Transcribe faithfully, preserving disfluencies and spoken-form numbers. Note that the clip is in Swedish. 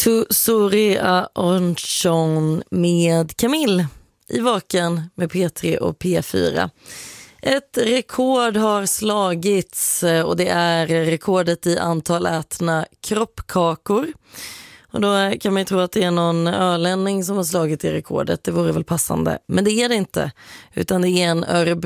Tu Soria Onchon med Camille i Vaken med P tre och P fyra. Ett rekord har slagits och det är rekordet i antal ätna kroppkakor. Och då kan man ju tro att det är någon ölänning som har slagit i rekordet. Det vore väl passande. Men det är det inte. Utan det är en Örebro